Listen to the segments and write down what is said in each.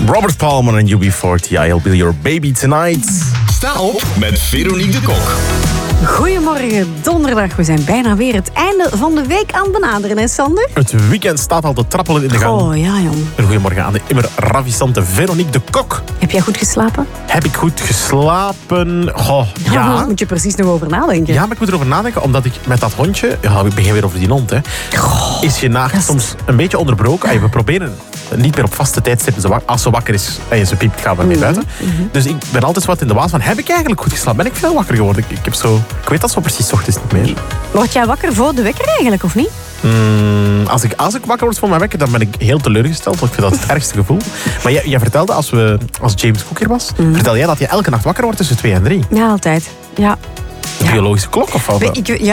Robert Palmer en UB40, I'll Be Your Baby Tonight. Sta op met Veronique de Kok. Goedemorgen, donderdag. We zijn bijna weer het einde van de week aan het benaderen, hè Sander? Het weekend staat al te trappelen in de gang. Oh ja, jong. Een goedemorgen aan de immer ravissante Veronique de Kok. Heb jij goed geslapen? Heb ik goed geslapen? Goh, ja. Daar moet je precies nog over nadenken. Ja, maar ik moet erover nadenken, omdat ik met dat hondje... Ja, ik begin weer over die hond, hè. Is je nacht soms een beetje onderbroken. We proberen niet meer op vaste tijdstippen. Als ze wakker is en ze piept, gaan we mee buiten. Dus ik ben altijd wat in de waas van... Heb ik eigenlijk goed geslapen? Ben ik veel wakker geworden? Ik weet dat zo precies 's ochtends niet meer. Word jij wakker voor de wekker eigenlijk, of niet? Als ik wakker word voor mijn wekker, dan ben ik heel teleurgesteld. Want ik vind dat het ergste gevoel. Maar jij vertelde, als James Cook hier was... vertelde jij dat je elke nacht wakker wordt tussen 2 en 3. Ja, altijd. Ja. Een biologische klok of wat?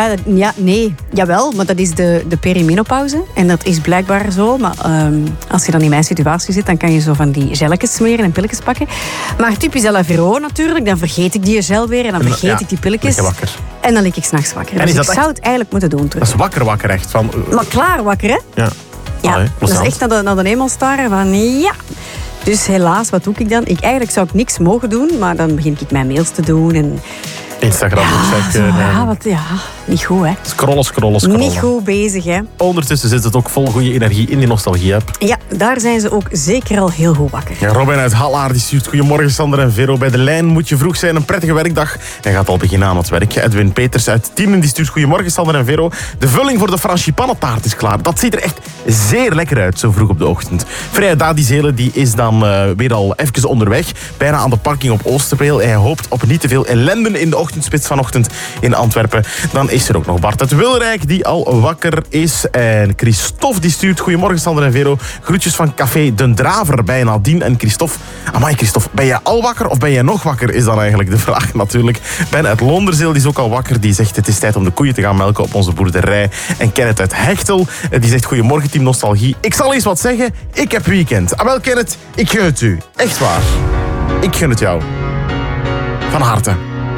Nee. Jawel, maar dat is de perimenopauze. En dat is blijkbaar zo. Maar als je dan in mijn situatie zit, dan kan je zo van die gelletjes smeren en pilletjes pakken. Maar typisch Alavero natuurlijk. Dan vergeet ik die gel weer en dan vergeet ik die pilletjes. Lig je wakker. En dan lig ik 's nachts wakker. En Dus ik echt... zou het eigenlijk moeten doen terug. Dat is wakker echt. Van... Maar klaar wakker, hè? Ja. Ja, dat is echt naar de hemel staren van ja. Dus helaas, wat doe ik dan? Eigenlijk zou ik niks mogen doen, maar dan begin ik mijn mails te doen en... Instagram checken. Niet goed, hè? Scrollen. Niet goed bezig, hè? Ondertussen zit het ook vol goede energie in die nostalgie-app. Ja, daar zijn ze ook zeker al heel goed wakker. Ja, Robin uit Hallaar die stuurt goedemorgen Sander en Vero. Bij de lijn moet je vroeg zijn, een prettige werkdag. Hij gaat al beginnen aan het werk. Edwin Peters uit Tienen die stuurt goedemorgen Sander en Vero. De vulling voor de frangipannentaart is klaar. Dat ziet er echt zeer lekker uit, zo vroeg op de ochtend. Freya Dadizele die is dan weer al even onderweg. Bijna aan de parking op Oosterpeel. Hij hoopt op niet te veel ellende in de ochtendspits vanochtend in Antwerpen. Dan is er ook nog Bart uit Wilrijk die al wakker is. En Christophe die stuurt goedemorgen Sander en Vero. Groetjes van Café Den Draver bij Nadine en Christophe. Amai Christophe, ben jij al wakker of ben jij nog wakker? Is dan eigenlijk de vraag natuurlijk. Ben uit Londerzeel die is ook al wakker. Die zegt het is tijd om de koeien te gaan melken op onze boerderij. En Kenneth uit Hechtel die zegt goedemorgen team Nostalgie. Ik zal eens wat zeggen. Ik heb weekend. Wel Kenneth, ik gun het u. Echt waar. Ik gun het jou. Van harte.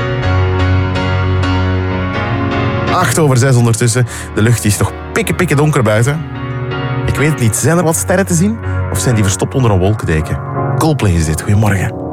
8:06 ondertussen. De lucht is nog pikke donker buiten. Ik weet het niet. Zijn er wat sterren te zien? Of zijn die verstopt onder een wolkendeken? Coldplay is dit. Goedemorgen.